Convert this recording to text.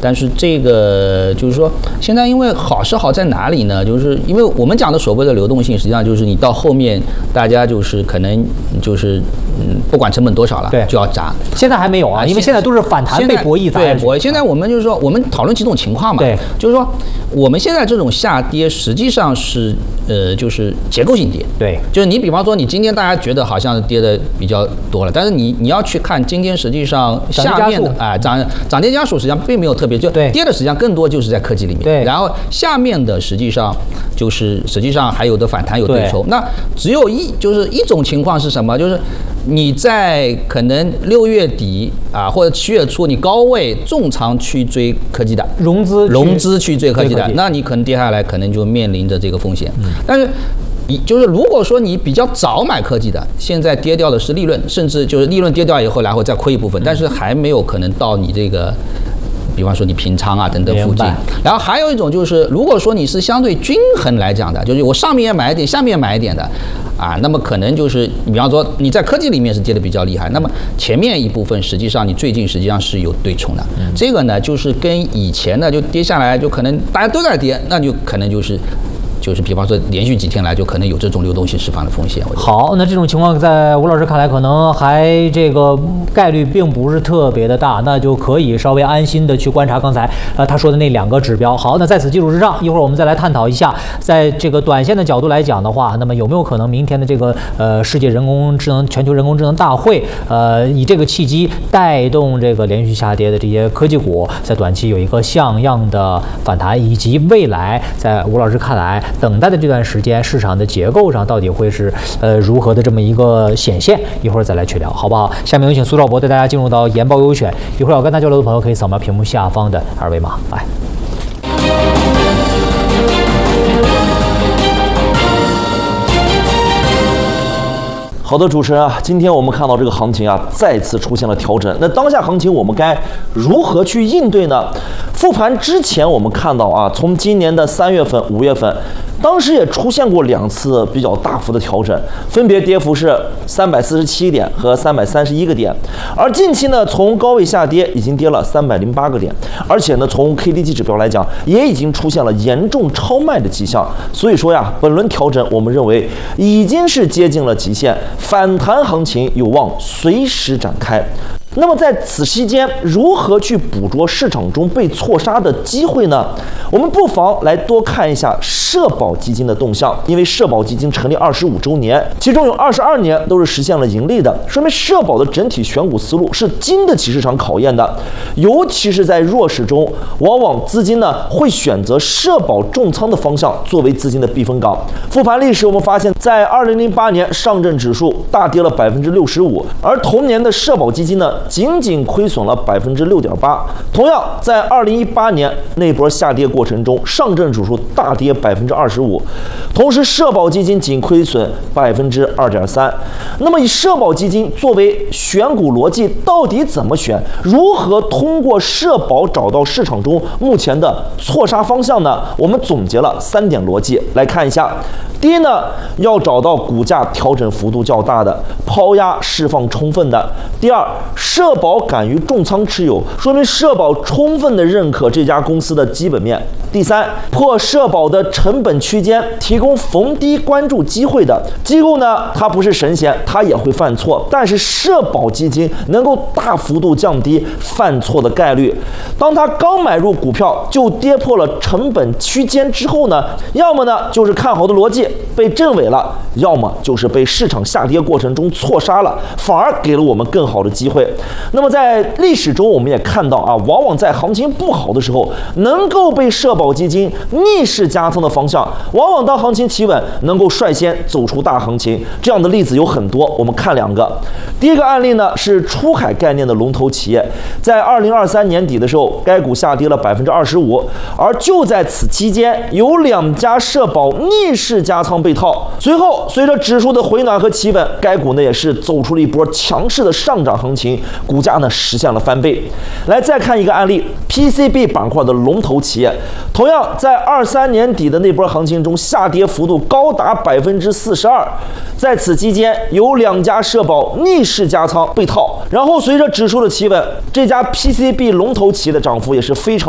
但是这个就是说，现在因为好是好在哪里呢？就是因为我们讲的所谓的流动性，实际上就是你到后面大家就是可能就是不管成本多少了， 对， 就要砸。 现在还没有啊，因为现在都是反弹被博弈砸。 对，博弈。现在我们就是说，我们讨论几种情况嘛， 对， 就是说我们现在这种下跌实际上是就是结构性跌， 对， 就是你比方说你今天大家觉得好像跌的比较多了，但是你要去看今天实际上下面的涨跌家数实际上并没有特别，就跌的实际上更多就是在科技里面， 对， 然后下面的实际上还有的反弹有对冲，那只有就是一种情况是什么？就是你在可能6月底啊或者7月初你高位重仓去追科技的融资去追科技的，那你可能跌下来可能就面临着这个风险，但是。就是如果说你比较早买科技的，现在跌掉的是利润，甚至就是利润跌掉以后，然后再亏一部分，但是还没有可能到你这个，比方说你平仓啊等等附近。然后还有一种就是，如果说你是相对均衡来讲的，就是我上面也买一点，下面也买一点的，啊，那么可能就是比方说你在科技里面是跌得比较厉害，那么前面一部分实际上你最近实际上是有对冲的。这个呢，就是跟以前呢就跌下来，就可能大家都在跌，那就可能就是比方说连续几天来就可能有这种流动性释放的风险。 好，那这种情况在吴老师看来可能还这个概率并不是特别的大，那就可以稍微安心的去观察刚才他说的那2个指标。好，那在此基础之上，一会儿我们再来探讨一下，在这个短线的角度来讲的话，那么有没有可能明天的这个世界全球人工智能大会以这个契机带动这个连续下跌的这些科技股在短期有一个像样的反弹，以及未来在吴老师看来等待的这段时间，市场的结构上到底会是如何的这么一个显现？一会儿再来去聊，好不好？下面有请苏兆博带大家进入到研报优选。一会儿要跟他交流的朋友可以扫描屏幕下方的2维码，来。 好的，主持人啊，今天我们看到这个行情啊再次出现了调整，那当下行情我们该如何去应对呢？复盘之前我们看到啊，从今年的3月份、5月份，当时也出现过2次比较大幅的调整，分别跌幅是347点和331个点，而近期呢，从高位下跌已经跌了308个点，而且呢，从 KDJ 指标来讲，也已经出现了严重超卖的迹象，所以说呀，本轮调整我们认为已经是接近了极限，反弹行情有望随时展开。那么在此期间，如何去捕捉市场中被错杀的机会呢？我们不妨来多看一下社保基金的动向，因为社保基金成立25周年，其中有22年都是实现了盈利的，说明社保的整体选股思路是经得起市场考验的。尤其是在弱势中，往往资金呢会选择社保重仓的方向作为资金的避风港。复盘历史，我们发现，在2008年上证指数大跌了65%，而同年的社保基金呢，仅仅亏损了6.8%。同样，在2018年那波下跌过程中，上证指数大跌25%，同时社保基金仅亏损2.3%。那么以社保基金作为选股逻辑，到底怎么选？如何通过社保找到市场中目前的错杀方向呢？我们总结了3点逻辑来看一下。第一呢，要找到股价调整幅度较大的，抛压释放充分的。第二，社保敢于重仓持有，说明社保充分的认可这家公司的基本面。第三，破社保的成本区间，提供逢低关注机会的机构呢，它不是神仙，它也会犯错，但是社保基金能够大幅度降低犯错的概率。当它刚买入股票就跌破了成本区间之后呢，要么呢就是看好的逻辑被证伪了，要么就是被市场下跌过程中错杀了，反而给了我们更好的机会。那么在历史中我们也看到啊，往往在行情不好的时候，能够被社保基金逆势加仓的方向，往往当行情企稳，能够率先走出大行情。这样的例子有很多，我们看2个。第一个案例呢是出海概念的龙头企业，在2023年底的时候，该股下跌了25%，而就在此期间，有2家社保逆势加仓被套，随后随着指数的回暖和企稳，该股呢也是走出了一波强势的上涨行情，股价呢实现了翻倍。来再看一个案例 ，PCB 板块的龙头企业，同样在23年底的那波行情中，下跌幅度高达42%，在此期间有2家社保逆势加仓被套，然后随着指数的企稳，这家 PCB 龙头企业的涨幅也是非常